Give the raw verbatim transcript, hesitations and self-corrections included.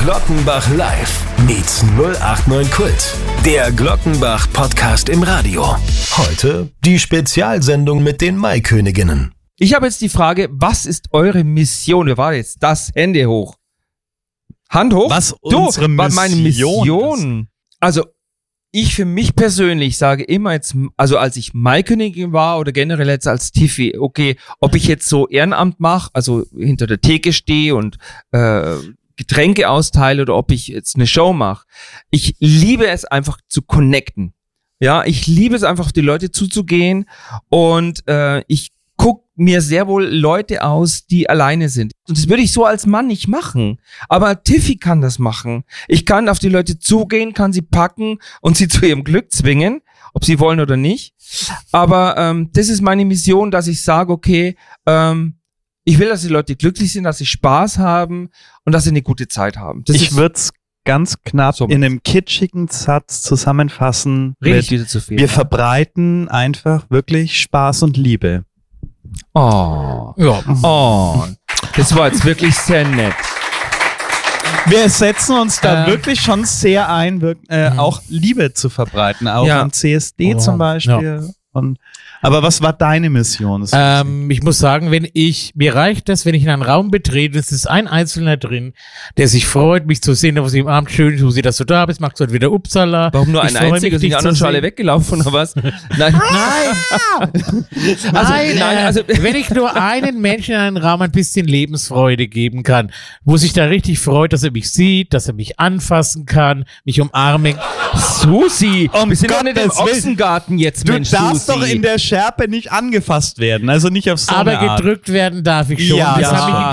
Glockenbach Live meets null acht neun Kult. Der Glockenbach Podcast im Radio. Heute die Spezialsendung mit den Maiköniginnen. Ich habe jetzt die Frage, was ist eure Mission? Wer war jetzt das? Hände hoch. Hand hoch? Was du, unsere Mission, meine Mission ist. Also, ich für mich persönlich sage immer jetzt, also als ich Maikönigin war oder generell jetzt als Tiffy, okay, ob ich jetzt so Ehrenamt mache, also hinter der Theke stehe und äh, Getränke austeile oder ob ich jetzt eine Show mache. Ich liebe es einfach zu connecten. Ja, ich liebe es einfach auf die Leute zuzugehen und äh, ich guck mir sehr wohl Leute aus, die alleine sind. Und das würde ich so als Mann nicht machen. Aber Tiffy kann das machen. Ich kann auf die Leute zugehen, kann sie packen und sie zu ihrem Glück zwingen, ob sie wollen oder nicht. Aber ähm, das ist meine Mission, dass ich sage, okay, ähm, ich will, dass die Leute glücklich sind, dass sie Spaß haben und dass sie eine gute Zeit haben. Das ich würde es ganz knapp so in einem kitschigen Satz zusammenfassen. Rede ich wieder zu viel. Wir verbreiten einfach wirklich Spaß und Liebe. Oh, ja. Oh, das war jetzt wirklich sehr nett. Wir setzen uns da äh, wirklich schon sehr ein, äh, mhm. auch Liebe zu verbreiten, auch ja. am C S D oh, zum Beispiel. Ja. Und, aber was war deine Mission? Ähm, ich muss sagen, wenn ich, mir reicht das, wenn ich in einen Raum betrete, es ist ein Einzelner drin, der sich freut, mich zu sehen, was im Abend schön, Susi, dass du da bist, magst du heute wieder Upsala. Warum nur ein einziger? Sind die anderen schon alle weggelaufen oder was? Nein. Nein. also, nein, nein, also wenn ich nur einen Menschen in einen Raum ein bisschen Lebensfreude geben kann, wo sich da richtig freut, dass er mich sieht, dass er mich anfassen kann, mich umarmen. Susi, um wir sind doch nicht im Gottes Willen. Ochsengarten jetzt, Du Mensch, darfst Susi. doch in der Schärpe nicht angefasst werden, also nicht auf so Aber eine Art. gedrückt werden darf ich schon. Ja, das ja. habe ich